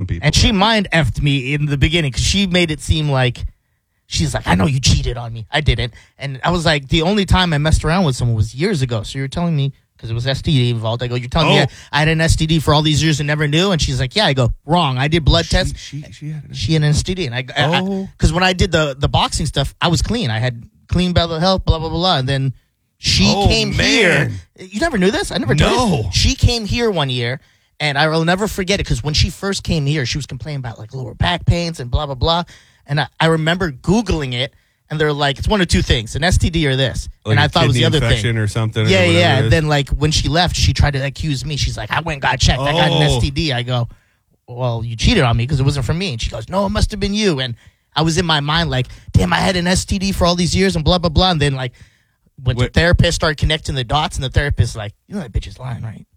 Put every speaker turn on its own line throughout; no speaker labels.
people.
And she mind effed me in the beginning because she made it seem like, she's like, I know you cheated on me. I didn't. And I was like, the only time I messed around with someone was years ago. So you're telling me, because it was STD involved. I go, you're telling me I had an STD for all these years and never knew? And she's like, yeah. I go, wrong. I did blood tests. She had an STD. And because when I did the boxing stuff, I was clean. I had clean bill of health, blah, blah, blah, blah. And then she came here. You never knew this? I never knew this. She came here one year, and I will never forget it because when she first came here, she was complaining about like lower back pains and blah, blah, blah. And I remember Googling it, and they're like, it's one of two things, an STD or this.
Like
and I thought it was the other thing.
Or something.
Yeah, yeah. And then like when she left, she tried to accuse me. She's like, I went and got checked. I got an STD. I go, well, you cheated on me because it wasn't from me. And she goes, no, it must have been you. And I was in my mind like, damn, I had an STD for all these years and blah, blah, blah. And then like when the therapist started connecting the dots, and the therapist like, you know that bitch is lying, right?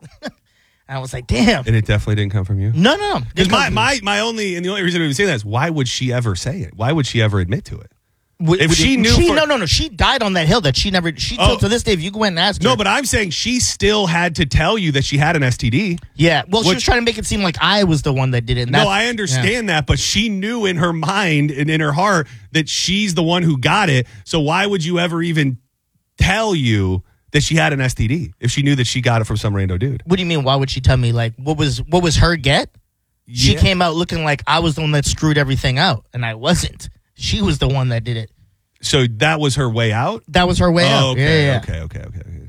And I was like, damn.
And it definitely didn't come from you?
No.
Because my only, and the only reason we would say that is, why would she ever say it? Why would she ever admit to it? If she knew...
No. She died on that hill that she never... Till to this day, if you go in and ask her...
No, but I'm saying she still had to tell you that she had an STD.
Yeah. Well, she was trying to make it seem like I was the one that did it.
No, I understand that, but she knew in her mind and in her heart that she's the one who got it. So why would you ever even tell you that she had an STD if she knew that she got it from some rando dude?
What do you mean? Why would she tell me? Like, what was her get? Yeah. She came out looking like I was the one that screwed everything out, and I wasn't. She was the one that did it.
So that was her way out?
That was her way out.
Okay,
yeah.
Okay.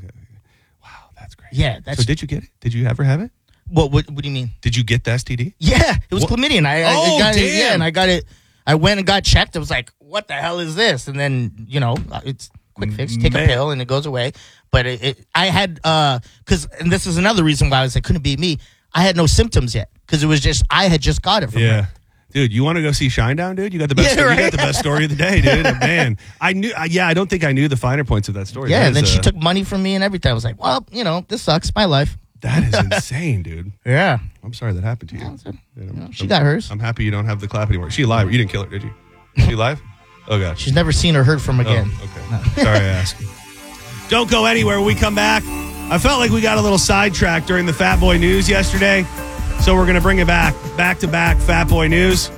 Wow, that's great.
Yeah.
So did you get it? Did you ever have it?
What do you mean?
Did you get the STD?
Yeah, it was chlamydia. I got
damn.
it. Yeah, and I got it. I went and got checked. I was like, what the hell is this? And then, it's quick fix. Take a pill and it goes away. But I had, and this is another reason why I was like, couldn't be me. I had no symptoms yet because it was just, I had just got it from her.
Dude, you want to go see Shinedown, dude? You got the best. You got the best story of the day, dude. Man, I knew. I don't think I knew the finer points of that story.
Yeah, and then she took money from me and everything. I was like, well, this sucks. My life.
That is insane, dude.
Yeah.
I'm sorry that happened to you.
She got hers.
I'm happy you don't have the clap anymore. She alive? You didn't kill her, did you? Is she alive? Oh god.
She's never seen or heard from again.
Oh, okay. No. Sorry I asked. Don't go anywhere. When we come back, I felt like we got a little sidetracked during the Fat Boy News yesterday, so we're gonna bring it back to back Fat Boy News.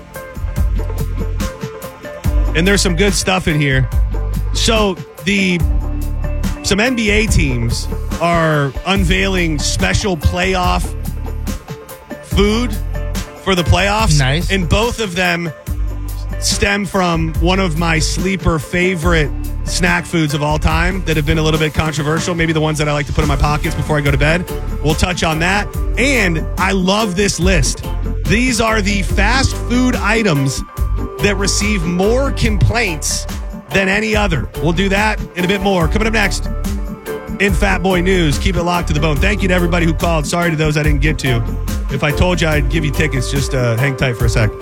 And there's some good stuff in here. So some NBA teams are unveiling special playoff food for the playoffs.
Nice.
And both of them stem from one of my sleeper favorite snack foods of all time that have been a little bit controversial. Maybe the ones that I like to put in my pockets before I go to bed. We'll touch on that. And I love this list. These are the fast food items that receive more complaints than any other. We'll do that and a bit more. Coming up next in Fat Boy News. Keep it locked to the bone. Thank you to everybody who called. Sorry to those I didn't get to. If I told you I'd give you tickets, just hang tight for a sec.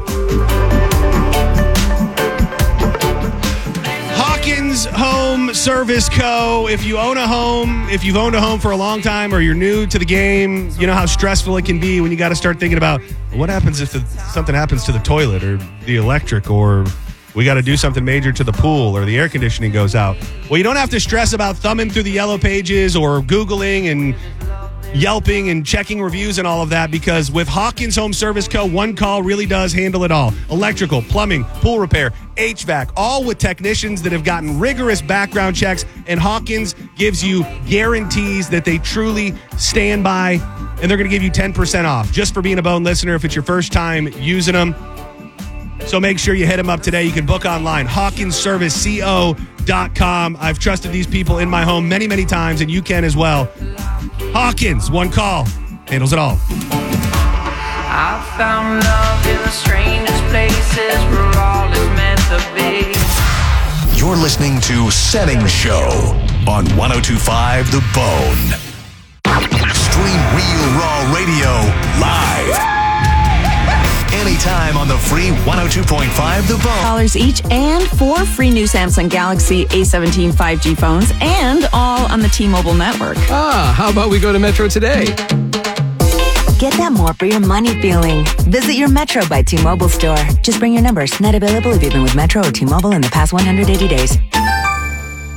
Hawkins Home Service Co. If you own a home, if you've owned a home for a long time or you're new to the game, you know how stressful it can be when you got to start thinking about what happens if something happens to the toilet or the electric, or we got to do something major to the pool, or the air conditioning goes out. Well, you don't have to stress about thumbing through the yellow pages or Googling and Yelping and checking reviews and all of that, because with Hawkins Home Service Co., one call really does handle it all. Electrical, plumbing, pool repair, HVAC, all with technicians that have gotten rigorous background checks, and Hawkins gives you guarantees that they truly stand by, and they're going to give you 10% off just for being a Bone listener if it's your first time using them. So make sure you hit them up today. You can book online, HawkinsServiceCO.com. I've trusted these people in my home many, many times, and you can as well. Hawkins, one call, handles it all.
I found love in the strangest places where all is meant to be.
You're listening to Setting Show on 102.5 The Bone. Stream Real Raw Radio live. Anytime on the free 102.5 The Bone.
$100 each and 4 free new Samsung Galaxy A17 5G phones, and all on the T-Mobile network.
How about we go to Metro today?
Get that more for your money feeling. Visit your Metro by T-Mobile store. Just bring your numbers. Not available if you've been with Metro or T-Mobile in the past 180 days.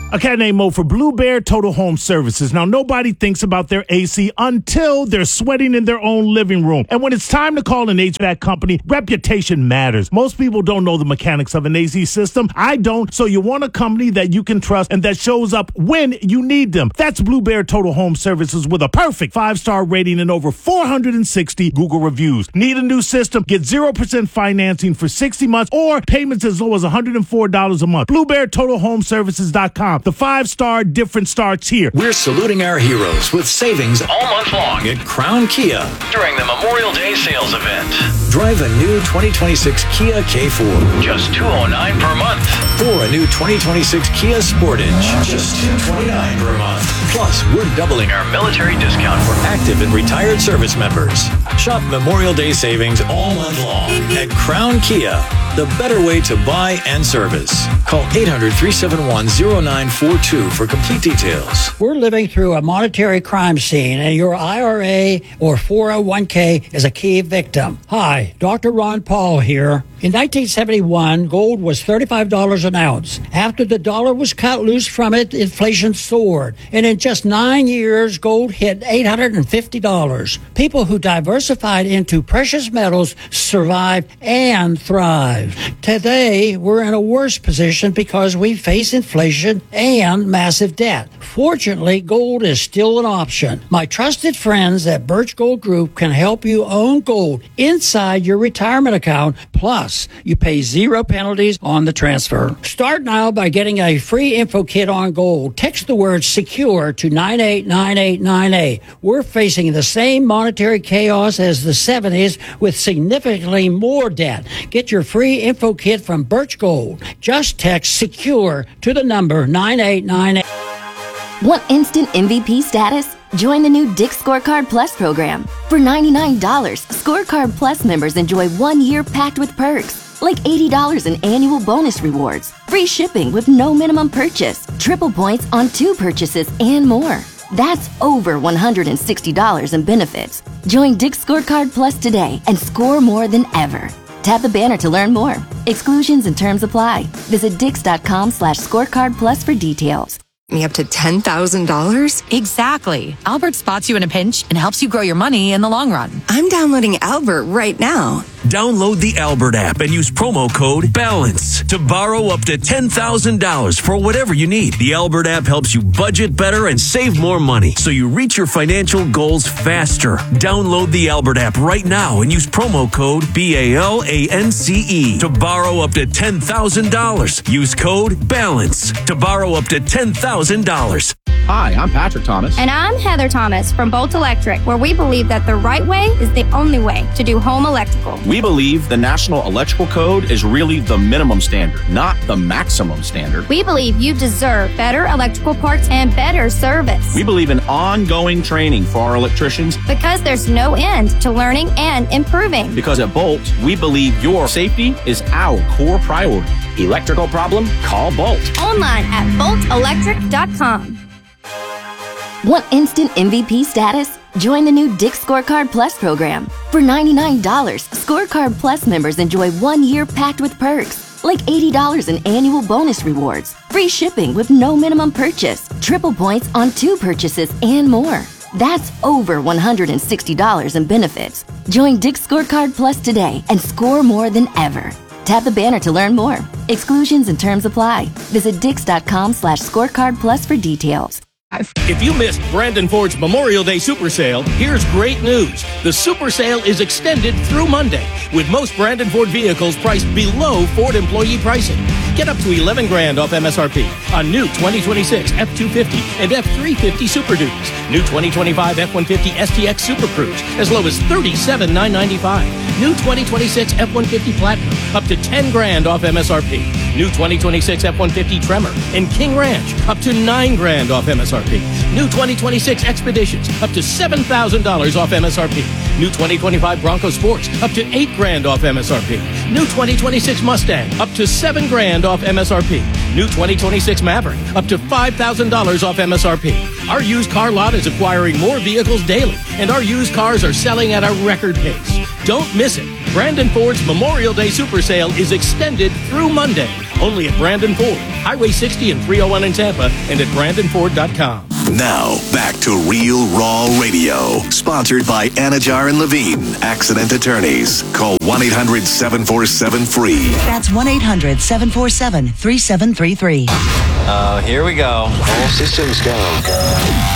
A cat named Mo for Blue Bear Total Home Services. Now, nobody thinks about their AC until they're sweating in their own living room. And when it's time to call an HVAC company, reputation matters. Most people don't know the mechanics of an AC system. I don't. So you want a company that you can trust and that shows up when you need them. That's Blue Bear Total Home Services with a perfect 5-star rating and over 460 Google reviews. Need a new system? Get 0% financing for 60 months or payments as low as $104 a month. BlueBearTotalHomeServices.com. The 5-star difference starts here.
We're saluting our heroes with savings all month long at Crown Kia
During the Memorial Day sales event.
Drive a new 2026 Kia K4,
Just $209 per month.
or a new 2026 Kia Sportage, just $229 per month. Plus, we're doubling our military discount for active and retired service members. Shop Memorial Day savings all month long at Crown Kia, the better way to buy and service. Call 800-371-0942 for complete details.
We're living through a monetary crime scene, and your IRA or 401k is a key victim. Hi, Dr. Ron Paul here. In 1971, gold was $35 an ounce. After the dollar was cut loose from it, inflation soared. And in just 9 years, gold hit $850. People who diversified into precious metals survived and thrived. Today, we're in a worse position because we face inflation and massive debt. Fortunately, gold is still an option. My trusted friends at Birch Gold Group can help you own gold inside your retirement account. Plus, you pay 0 penalties on the transfer. Start now by getting a free info kit on gold. Text the word SECURE to 989898. We're facing the same monetary chaos as the 70s with significantly more debt. Get your free info kit from Birch Gold. Just text SECURE to the number 9898.
Want instant MVP status? Join the new Dick's Scorecard Plus program. For $99, Scorecard Plus members enjoy 1 year packed with perks, like $80 in annual bonus rewards, free shipping with no minimum purchase, triple points on 2 purchases, and more. That's over $160 in benefits. Join Dick's Scorecard Plus today and score more than ever. Tap the banner to learn more. Exclusions and terms apply. Visit Dix.com/scorecard plus for details.
Me up to $10,000?
Exactly. Albert spots you in a pinch and helps you grow your money in the long run.
I'm downloading Albert right now.
Download the Albert app and use promo code BALANCE to borrow up to $10,000 for whatever you need. The Albert app helps you budget better and save more money so you reach your financial goals faster. Download the Albert app right now and use promo code BALANCE to borrow up to $10,000. Use code BALANCE to borrow up to $10,000.
Hi, I'm Patrick Thomas.
And I'm Heather Thomas from Bolt Electric, where we believe that the right way is the only way to do home electrical.
We believe the National Electrical Code is really the minimum standard, not the maximum standard.
We believe you deserve better electrical parts and better service.
We believe in ongoing training for our electricians.
Because there's no end to learning and improving.
Because at Bolt, we believe your safety is our core priority. Electrical problem? Call Bolt.
Online at boltelectric.com.
Want instant MVP status? Join the new Dick's Scorecard Plus program. For $99, Scorecard Plus members enjoy 1 year packed with perks, like $80 in annual bonus rewards, free shipping with no minimum purchase, triple points on 2 purchases, and more. That's over $160 in benefits. Join Dick's Scorecard Plus today and score more than ever. Tap the banner to learn more. Exclusions and terms apply. Visit Dix.com/scorecard plus for details.
If you missed Brandon Ford's Memorial Day Super Sale, here's great news. The Super Sale is extended through Monday, with most Brandon Ford vehicles priced below Ford employee pricing. Get up to $11,000 off MSRP on new 2026 F-250 and F-350 Super Duties. New 2025 F-150 STX Super Cruise, as low as $37,995. New 2026 F-150 Platinum, up to $10,000 off MSRP. New 2026 F-150 Tremor and King Ranch, up to $9,000 off MSRP. New 2026 Expeditions, up to $7,000 off MSRP. New 2025 Bronco Sports, up to $8,000 off MSRP. New 2026 Mustang, up to $7,000 off MSRP. New 2026 Maverick, up to $5,000 off MSRP. Our used car lot is acquiring more vehicles daily, and our used cars are selling at a record pace. Don't miss it. Brandon Ford's Memorial Day Super Sale is extended through Monday. Only at Brandon Ford, Highway 60 and 301 in Tampa, and at BrandonFord.com.
Now, back to Real Raw Radio. Sponsored by Anajar and Levine, Accident Attorneys. Call 1-800-747-FREE.
That's 1-800-747-3733.
Here we go. All systems go.